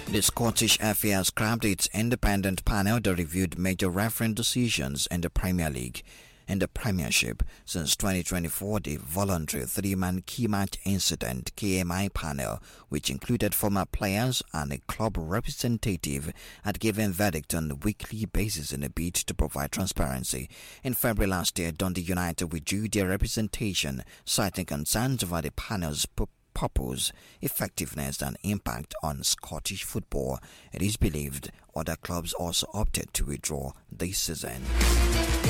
The Scottish FA has scrapped its independent panel that reviewed major refereeing decisions in the Premier League. In the Premiership, since 2024, the voluntary three-man key match incident KMI panel, which included former players and a club representative, had given verdict on a weekly basis in a bid to provide transparency. In February last year, Dundee United withdrew their representation, citing concerns over the panel's purpose, effectiveness and impact on Scottish football. It is believed other clubs also opted to withdraw this season.